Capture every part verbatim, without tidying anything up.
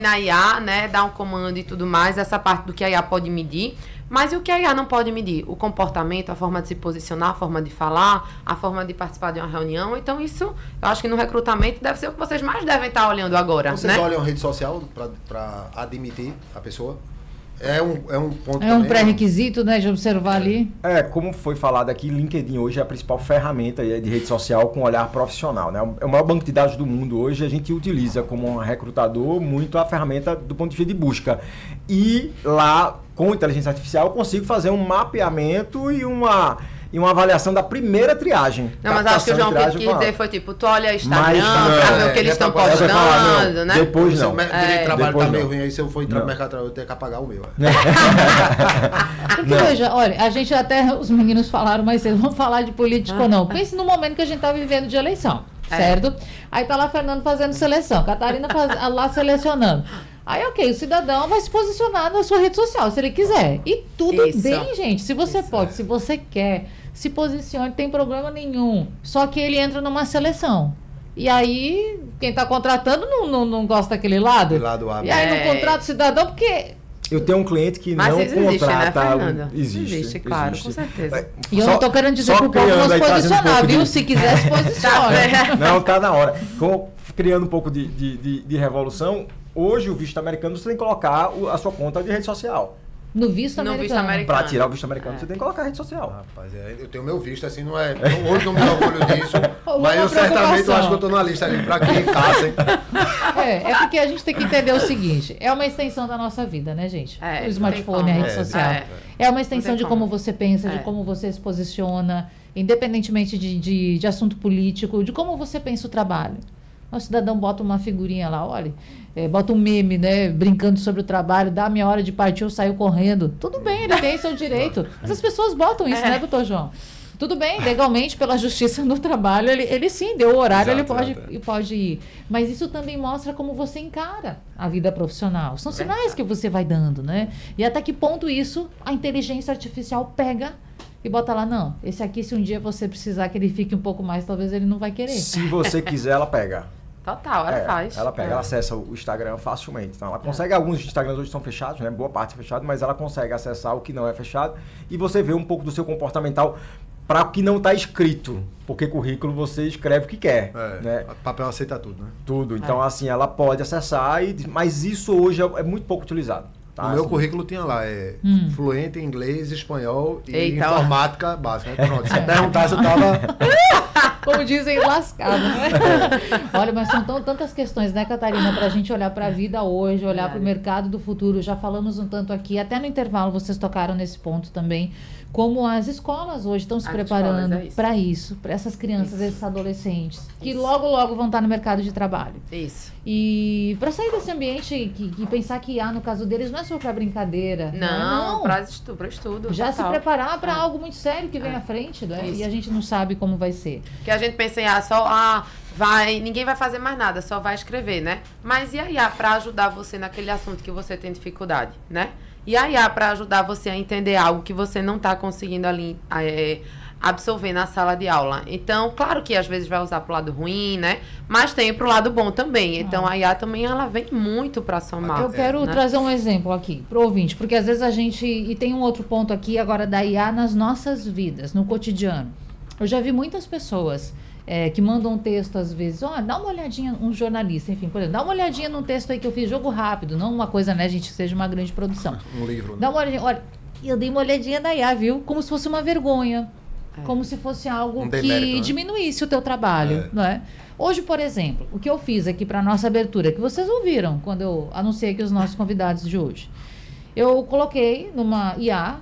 na I A, né, dar um comando e tudo mais, essa parte do que a I A pode medir, mas e o que a I A não pode medir? O comportamento, a forma de se posicionar, a forma de falar, a forma de participar de uma reunião. Então isso, eu acho que no recrutamento deve ser o que vocês mais devem estar olhando agora, vocês né? olham a rede social para admitir a pessoa? É um, é um ponto É um pré-requisito, né, de observar ali. É, como foi falado aqui, LinkedIn hoje é a principal ferramenta de rede social com olhar profissional, né? É o maior banco de dados do mundo hoje, a gente utiliza como um recrutador muito a ferramenta do ponto de vista de busca. E lá, com inteligência artificial, eu consigo fazer um mapeamento e uma... e uma avaliação da primeira triagem. Não, mas acho que o João que quis dizer foi tipo, tu olha Instagram mas, pra não, ver o que é, eles estão é postando, falar, não, né? Depois não. Se o direito de trabalho Depois tá meio não. ruim, aí se eu for entrar Não. no mercado de trabalho, eu tenho que apagar o meu. Porque veja, olha, a gente até, os meninos falaram, mas vocês vão falar de política ou não. Pense no momento que a gente tá vivendo de eleição, É. certo? Aí tá lá Fernando fazendo seleção, Catarina faz, lá selecionando. Aí, ok, o cidadão vai se posicionar na sua rede social, se ele quiser. E tudo Isso. bem, gente. Se você Isso, pode, é. se você quer, se posicione, não tem problema nenhum. Só que ele entra numa seleção. E aí, quem tá contratando não, não, não gosta daquele lado. Do lado A. E aí É. não contrata o cidadão porque... Eu tenho um cliente que Mas não isso existe, contrata... né, Fernanda? Existe, Existe, claro, existe. com certeza. E eu Só- não tô querendo dizer só pro povo não criando se aí, trazendo um posicionar, pouco viu? de- Se quiser, se posicione. Não, tá na hora. Com- criando um pouco de, de, de, de revolução, hoje o visto americano você tem que colocar o- a sua conta de rede social. No visto No americano. visto americano. Para tirar o visto americano, É. você tem que colocar a rede social. Rapaz, é, eu tenho meu visto, assim, não é. não- Hoje não me orgulho disso, Uma mas eu certamente eu preocupação. acho que eu tô na lista ali pra quem caça, hein? É, é porque a gente tem que entender o seguinte, é uma extensão da nossa vida, né, gente? É, o não smartphone, tem a como. rede É, social. é. É uma extensão Não tem de como como. você pensa, de É. como você se posiciona, independentemente de, de, de assunto político, de como você pensa o trabalho. O cidadão bota uma figurinha lá, olha, é, bota um meme, né, brincando sobre o trabalho, dá a minha hora de partir, eu saio correndo. Tudo bem, ele tem seu direito. Mas as pessoas botam isso, É. né, doutor João? Tudo bem, legalmente, pela justiça no trabalho, ele, ele sim deu o horário, Exato, ele pode, exato, é. pode ir. Mas isso também mostra como você encara a vida profissional. São sinais Verdade. que você vai dando, né? E até que ponto isso a inteligência artificial pega e bota lá, não, esse aqui, se um dia você precisar que ele fique um pouco mais, talvez ele não vai querer. Se você quiser, ela pega. Total, ela É, faz. Ela pega, É. ela acessa o Instagram facilmente. Então, ela consegue, alguns Instagrams hoje estão fechados, né? Boa parte é fechado, mas ela consegue acessar o que não é fechado e você vê um pouco do seu comportamental para o que não está escrito. Porque currículo você escreve o que quer, É, né? o papel aceita tudo, né? Tudo. Então, É. assim, ela pode acessar, e, mas isso hoje é, é muito pouco utilizado. Tá? O meu Assim, currículo tinha lá, é Hum. fluente em inglês, espanhol e Eita, ó. informática básica. Pronto, se perguntasse, eu tava... Como dizem, lascado, né? Olha, mas são tão, tantas questões, né, Catarina, para a gente olhar para a vida hoje, olhar para o mercado do futuro. Já falamos um tanto aqui, até no intervalo vocês tocaram nesse ponto também, como as escolas hoje estão se As preparando escolas, é isso. para isso, para essas crianças, Isso. esses adolescentes, que Isso. logo, logo vão estar no mercado de trabalho. Isso. E para sair desse ambiente que, que pensar que há, no caso deles, não é só para brincadeira. Não, não. para estudo, para estudo. Já se total. preparar para É. algo muito sério que vem É. à frente, né? Isso. E a gente não sabe como vai ser. Que a gente pensa em, ah, só, ah, vai, ninguém vai fazer mais nada, só vai escrever, né? Mas e a I A para ajudar você naquele assunto que você tem dificuldade, né? E a I A para ajudar você a entender algo que você não está conseguindo ali é, absorver na sala de aula. Então, claro que às vezes vai usar pro lado ruim, né? Mas tem pro lado bom também. Então, a I A também, ela vem muito para somar. Eu quero né? trazer um exemplo aqui pro ouvinte, porque às vezes a gente, e tem um outro ponto aqui agora da I A nas nossas vidas, no cotidiano. Eu já vi muitas pessoas é, que mandam um texto às vezes, ó, dá uma olhadinha, um jornalista, enfim, por exemplo, dá uma olhadinha num texto aí que eu fiz, jogo rápido, não uma coisa, né, gente, que seja uma grande produção. Um livro, né? Dá uma olhadinha, olha, eu dei uma olhadinha na I A, viu? Como se fosse uma vergonha. É. Como se fosse algo Um que demérito, né? diminuísse o teu trabalho, É. não é? Hoje, por exemplo, o que eu fiz aqui para nossa abertura, que vocês ouviram quando eu anunciei aqui os nossos convidados de hoje. Eu coloquei numa I A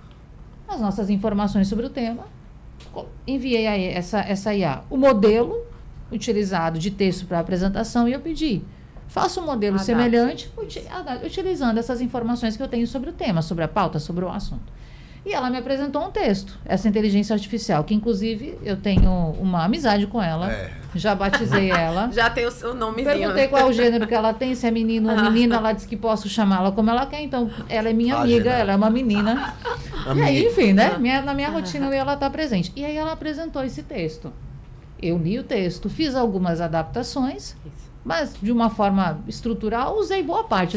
as nossas informações sobre o tema, co- enviei a essa, essa I A o modelo utilizado de texto para apresentação e eu pedi, faça um modelo Adapte. semelhante, uti- adapte, utilizando essas informações que eu tenho sobre o tema, sobre a pauta, sobre o assunto. E ela me apresentou um texto, essa inteligência artificial, que inclusive eu tenho uma amizade com ela, É. já batizei ela. Já tem o seu nomezinho. Perguntei né? qual é o gênero que ela tem, se é menino ou menina, ela disse que posso chamá-la como ela quer, então ela é minha amiga, Agenda. ela é uma menina. E aí, Amiga. enfim, né? Minha, na minha rotina eu ia ela estar presente. E aí ela apresentou esse texto. Eu li o texto, fiz algumas adaptações, Isso. mas de uma forma estrutural usei boa parte